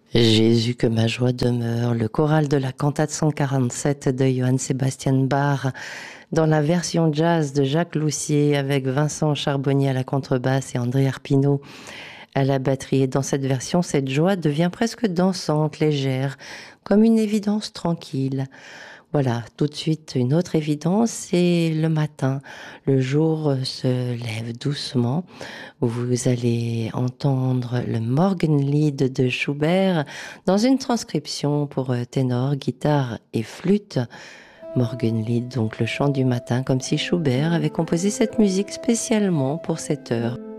Jésus, que ma joie demeure, le choral de la cantate 147 de Johann Sebastian Bach, dans la version jazz de Jacques Loussier, avec Vincent Charbonnier à la contrebasse et André Arpino à la batterie. Et dans cette version, cette joie devient presque dansante, légère, comme une évidence tranquille. Voilà, tout de suite, une autre évidence, c'est le matin. Le jour se lève doucement. Vous allez entendre le Morgenlied de Schubert dans une transcription pour ténor, guitare et flûte. Morgenlied, donc le chant du matin, comme si Schubert avait composé cette musique spécialement pour cette heure.